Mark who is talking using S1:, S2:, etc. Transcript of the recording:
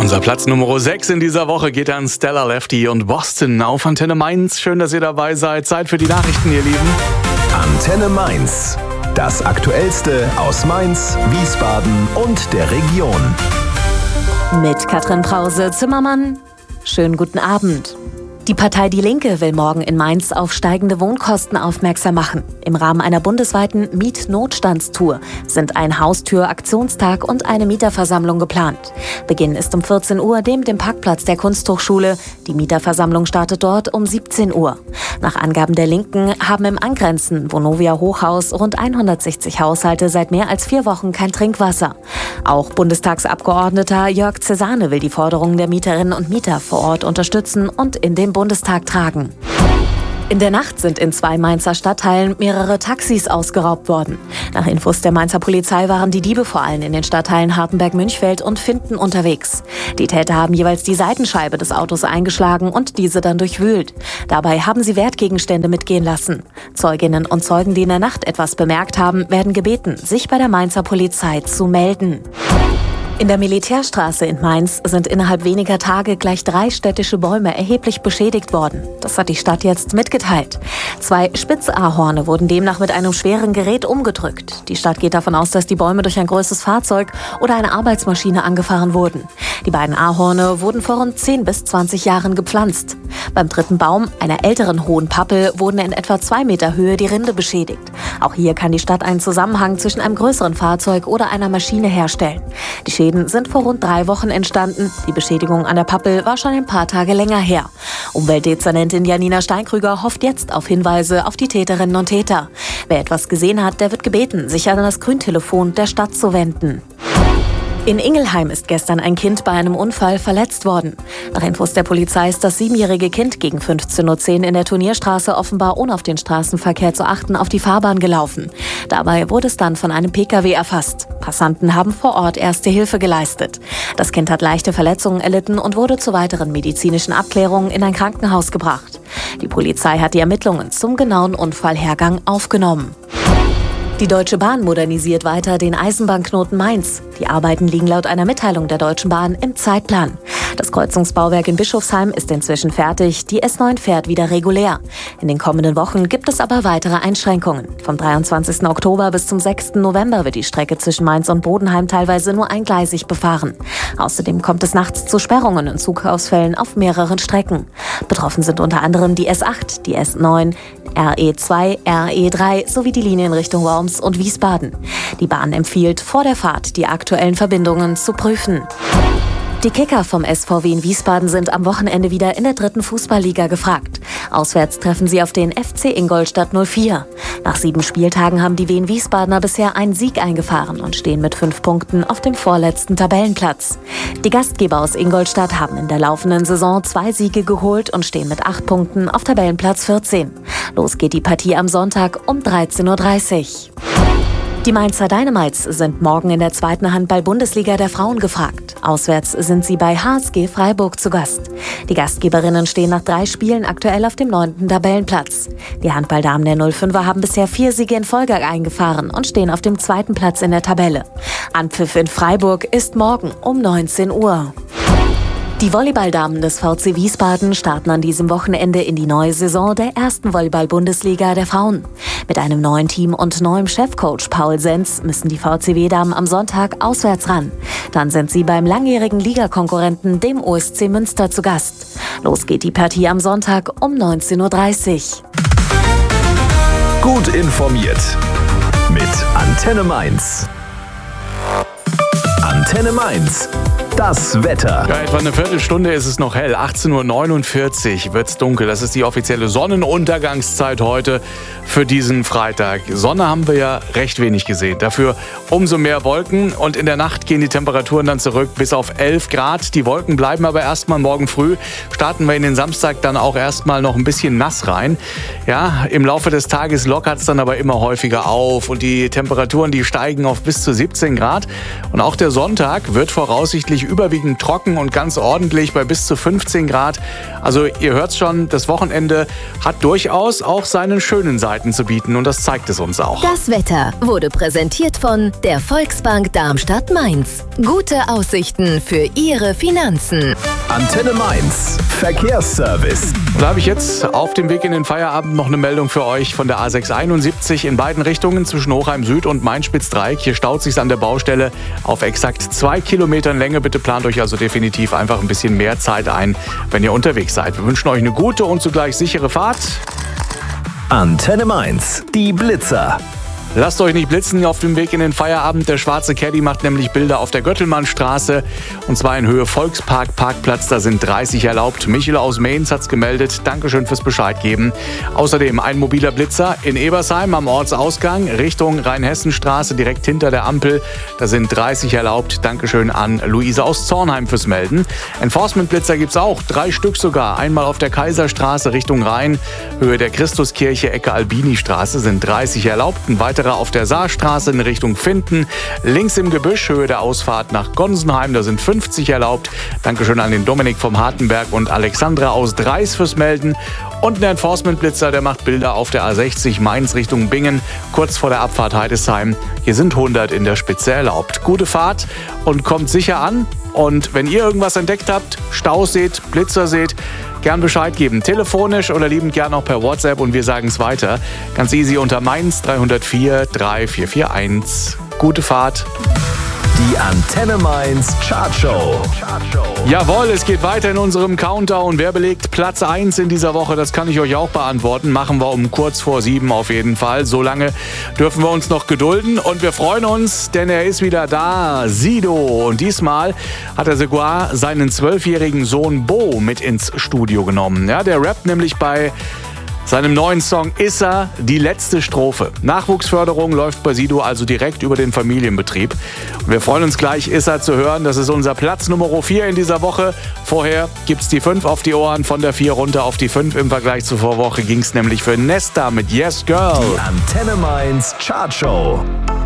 S1: Unser Platz Nummer 6 in dieser Woche geht an Stella Lefty und Boston auf Antenne Mainz. Schön, dass ihr dabei seid. Zeit für die Nachrichten, ihr Lieben.
S2: Antenne Mainz. Das Aktuellste aus Mainz, Wiesbaden und der Region.
S3: Mit Katrin Brause-Zimmermann. Schönen guten Abend. Die Partei Die Linke will morgen in Mainz auf steigende Wohnkosten aufmerksam machen. Im Rahmen einer bundesweiten Mietnotstandstour sind ein Haustür-Aktionstag und eine Mieterversammlung geplant. Beginn ist um 14 Uhr dem Parkplatz der Kunsthochschule. Die Mieterversammlung startet dort um 17 Uhr. Nach Angaben der Linken haben im angrenzenden Vonovia Hochhaus rund 160 Haushalte seit mehr als 4 Wochen kein Trinkwasser. Auch Bundestagsabgeordneter Jörg Cesane will die Forderungen der Mieterinnen und Mieter vor Ort unterstützen und in den Bundestag tragen. In der Nacht sind in 2 Mainzer Stadtteilen mehrere Taxis ausgeraubt worden. Nach Infos der Mainzer Polizei waren die Diebe vor allem in den Stadtteilen Hartenberg-Münchfeld und Finden unterwegs. Die Täter haben jeweils die Seitenscheibe des Autos eingeschlagen und diese dann durchwühlt. Dabei haben sie Wertgegenstände mitgehen lassen. Zeuginnen und Zeugen, die in der Nacht etwas bemerkt haben, werden gebeten, sich bei der Mainzer Polizei zu melden. In der Militärstraße in Mainz sind innerhalb weniger Tage gleich 3 städtische Bäume erheblich beschädigt worden. Das hat die Stadt jetzt mitgeteilt. 2 Spitzahorne wurden demnach mit einem schweren Gerät umgedrückt. Die Stadt geht davon aus, dass die Bäume durch ein größeres Fahrzeug oder eine Arbeitsmaschine angefahren wurden. Die beiden Ahorne wurden vor rund 10 bis 20 Jahren gepflanzt. Beim 3. Baum, einer älteren hohen Pappel, wurden in etwa 2 Meter Höhe die Rinde beschädigt. Auch hier kann die Stadt einen Zusammenhang zwischen einem größeren Fahrzeug oder einer Maschine herstellen. Die Schäden sind vor rund 3 Wochen entstanden. Die Beschädigung an der Pappel war schon ein paar Tage länger her. Umweltdezernentin Janina Steinkrüger hofft jetzt auf Hinweise auf die Täterinnen und Täter. Wer etwas gesehen hat, der wird gebeten, sich an das Grüntelefon der Stadt zu wenden. In Ingelheim ist gestern ein Kind bei einem Unfall verletzt worden. Nach Infos der Polizei ist das 7-jährige Kind gegen 15:10 Uhr in der Turnierstraße offenbar ohne auf den Straßenverkehr zu achten auf die Fahrbahn gelaufen. Dabei wurde es dann von einem Pkw erfasst. Passanten haben vor Ort erste Hilfe geleistet. Das Kind hat leichte Verletzungen erlitten und wurde zu weiteren medizinischen Abklärungen in ein Krankenhaus gebracht. Die Polizei hat die Ermittlungen zum genauen Unfallhergang aufgenommen. Die Deutsche Bahn modernisiert weiter den Eisenbahnknoten Mainz. Die Arbeiten liegen laut einer Mitteilung der Deutschen Bahn im Zeitplan. Das Kreuzungsbauwerk in Bischofsheim ist inzwischen fertig. Die S9 fährt wieder regulär. In den kommenden Wochen gibt es aber weitere Einschränkungen. Vom 23. Oktober bis zum 6. November wird die Strecke zwischen Mainz und Bodenheim teilweise nur eingleisig befahren. Außerdem kommt es nachts zu Sperrungen und Zugausfällen auf mehreren Strecken. Betroffen sind unter anderem die S8, die S9, RE2, RE3 sowie die Linien Richtung Worms und Wiesbaden. Die Bahn empfiehlt, vor der Fahrt die aktuellen Verbindungen zu prüfen. Die Kicker vom SVW in Wiesbaden sind am Wochenende wieder in der 3. Fußballliga gefragt. Auswärts treffen sie auf den FC Ingolstadt 04. Nach 7 Spieltagen haben die Wien Wiesbadener bisher einen Sieg eingefahren und stehen mit 5 Punkten auf dem vorletzten Tabellenplatz. Die Gastgeber aus Ingolstadt haben in der laufenden Saison 2 Siege geholt und stehen mit 8 Punkten auf Tabellenplatz 14. Los geht die Partie am Sonntag um 13:30 Uhr. Die Mainzer Dynamites sind morgen in der 2. Handball-Bundesliga der Frauen gefragt. Auswärts sind sie bei HSG Freiburg zu Gast. Die Gastgeberinnen stehen nach 3 Spielen aktuell auf dem 9. Tabellenplatz. Die Handballdamen der 05er haben bisher 4 Siege in Folge eingefahren und stehen auf dem 2. Platz in der Tabelle. Anpfiff in Freiburg ist morgen um 19 Uhr. Die Volleyballdamen des VC Wiesbaden starten an diesem Wochenende in die neue Saison der 1. Volleyball-Bundesliga der Frauen. Mit einem neuen Team und neuem Chefcoach Paul Senz müssen die VCW-Damen am Sonntag auswärts ran. Dann sind sie beim langjährigen Ligakonkurrenten, dem OSC Münster, zu Gast. Los geht die Partie am Sonntag um 19:30 Uhr.
S2: Gut informiert mit Antenne Mainz. Antenne Mainz. Das Wetter.
S1: Ja, etwa eine Viertelstunde ist es noch hell. 18:49 Uhr wird's dunkel. Das ist die offizielle Sonnenuntergangszeit heute für diesen Freitag. Sonne haben wir ja recht wenig gesehen. Dafür umso mehr Wolken. Und in der Nacht gehen die Temperaturen dann zurück bis auf 11 Grad. Die Wolken bleiben aber erstmal morgen früh. Starten wir in den Samstag dann auch erstmal noch ein bisschen nass rein. Ja, im Laufe des Tages lockert es dann aber immer häufiger auf. Und die Temperaturen, die steigen auf bis zu 17 Grad. Und auch der Sonntag wird voraussichtlich überwiegend trocken und ganz ordentlich bei bis zu 15 Grad. Also ihr hört's schon, das Wochenende hat durchaus auch seinen schönen Seiten zu bieten und das zeigt es uns auch.
S4: Das Wetter wurde präsentiert von der Volksbank Darmstadt-Mainz. Gute Aussichten für Ihre Finanzen.
S2: Antenne Mainz. Verkehrsservice.
S1: Da habe ich jetzt auf dem Weg in den Feierabend noch eine Meldung für euch von der A671 in beiden Richtungen zwischen Hochheim Süd und Main-Spitz-Dreieck. Hier staut sich's an der Baustelle auf exakt 2 Kilometern Länge. Bitte plant euch also definitiv einfach ein bisschen mehr Zeit ein, wenn ihr unterwegs seid. Wir wünschen euch eine gute und zugleich sichere Fahrt.
S2: Antenne Mainz. Die Blitzer.
S1: Lasst euch nicht blitzen auf dem Weg in den Feierabend. Der schwarze Caddy macht nämlich Bilder auf der Göttelmannstraße und zwar in Höhe Volkspark Parkplatz. Da sind 30 erlaubt. Michel aus Mainz hat's gemeldet. Dankeschön fürs Bescheid geben. Außerdem ein mobiler Blitzer in Ebersheim am Ortsausgang Richtung Rheinhessenstraße direkt hinter der Ampel. Da sind 30 erlaubt. Dankeschön an Luise aus Zornheim fürs Melden. Enforcement-Blitzer gibt's auch. 3 Stück sogar. Einmal auf der Kaiserstraße Richtung Rhein. Höhe der Christuskirche Ecke Albini-Straße sind 30 erlaubt. Ein weiterer auf der Saarstraße in Richtung Finden. Links im Gebüsch, Höhe der Ausfahrt nach Gonsenheim, da sind 50 erlaubt. Dankeschön an den Dominik vom Hartenberg und Alexandra aus Dreis fürs Melden. Und ein Enforcement-Blitzer, der macht Bilder auf der A60 Mainz Richtung Bingen, kurz vor der Abfahrt Heidesheim. Hier sind 100 in der Spitze erlaubt. Gute Fahrt und kommt sicher an. Und wenn ihr irgendwas entdeckt habt, Staus seht, Blitzer seht, gern Bescheid geben. Telefonisch oder liebend gern auch per WhatsApp und wir sagen es weiter. Ganz easy unter Mainz 304 3441. Gute Fahrt.
S2: Die Antenne Mainz Chartshow.
S1: Jawohl, es geht weiter in unserem Countdown. Wer belegt Platz 1 in dieser Woche? Das kann ich euch auch beantworten. Machen wir um kurz vor 7 auf jeden Fall. So lange dürfen wir uns noch gedulden. Und wir freuen uns, denn er ist wieder da. Sido. Und diesmal hat er sogar seinen 12-jährigen Sohn Bo mit ins Studio genommen. Ja, der rappt nämlich bei seinem neuen Song Issa die letzte Strophe. Nachwuchsförderung läuft bei Sido also direkt über den Familienbetrieb. Und wir freuen uns gleich, Issa zu hören. Das ist unser Platz Nummer 4 in dieser Woche. Vorher gibt's die 5 auf die Ohren. Von der 4 runter auf die 5. Im Vergleich zur Vorwoche ging's nämlich für Nesta mit Yes Girl.
S2: Die Antenne Mainz Chartshow.